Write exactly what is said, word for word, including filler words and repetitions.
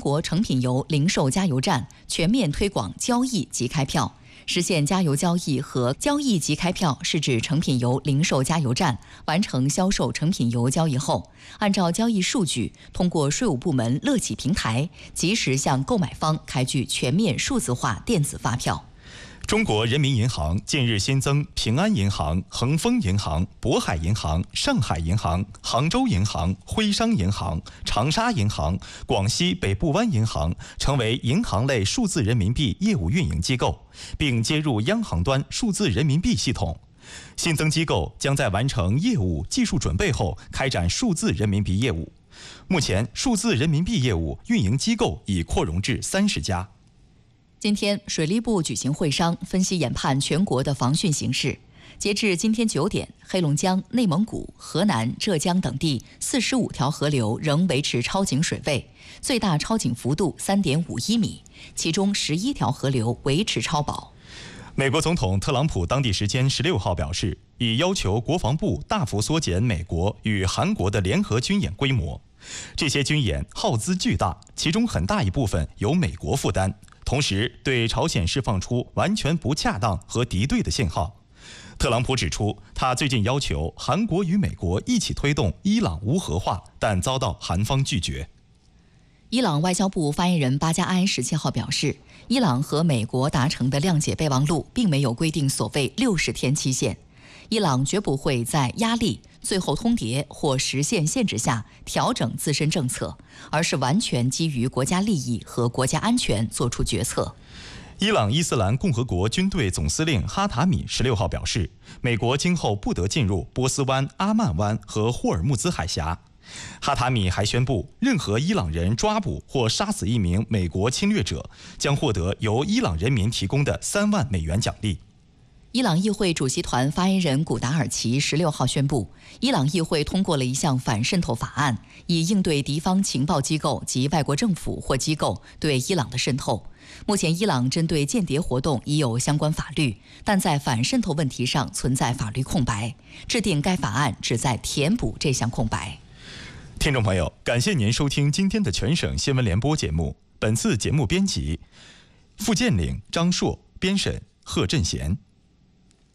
国成品油零售加油站全面推广交易即开票。实现加油交易和交易即开票，是指成品油零售加油站完成销售成品油交易后，按照交易数据，通过税务部门乐企平台及时向购买方开具全面数字化电子发票。 中国人民银行近日新增平安银行、恒丰银行、渤海银行、上海银行、杭州银行、徽商银行、长沙银行、广西北部湾银行成为银行类数字人民币业务运营机构，并接入央行端数字人民币系统。新增机构将在完成业务技术准备后开展数字人民币业务。目前，数字人民币业务运营机构已扩容至三十家。 今天，水利部举行会商，分析研判全国的防汛形势。截至今天九点，黑龙江、内蒙古、河南、浙江等地四十五条河流仍维持超警水位，最大超警幅度三点五一米，其中十一条河流维持超保。 美国总统特朗普当地时间十六号表示，已要求国防部大幅缩减美国与韩国的联合军演规模。这些军演耗资巨大，其中很大一部分由美国负担。同时，对朝鲜释放出完全不恰当和敌对的信号。特朗普指出，他最近要求韩国与美国一起推动伊朗无核化，但遭到韩方拒绝。 伊朗外交部发言人巴加埃十七号表示，伊朗和美国达成的谅解备忘录并没有规定所谓六十天期限。伊朗绝不会在压力、最后通牒或实现限制下调整自身政策，而是完全基于国家利益和国家安全作出决策。 伊朗伊斯兰共和国军队总司令哈塔米十六号表示，美国今后不得进入波斯湾、阿曼湾和霍尔木兹海峡。哈塔米还宣布，任何伊朗人抓捕或杀死一名美国侵略者，将获得由伊朗人民提供的三万美元奖励。 伊朗议会主席团发言人古达尔奇十六号宣布，伊朗议会通过了一项反渗透法案，以应对敌方情报机构及外国政府或机构对伊朗的渗透。目前，伊朗针对间谍活动已有相关法律，但在反渗透问题上存在法律空白。制定该法案旨在填补这项空白。 听众朋友，感谢您收听今天的全省新闻联播节目。本次节目编辑付建岭、张硕，编审贺振贤。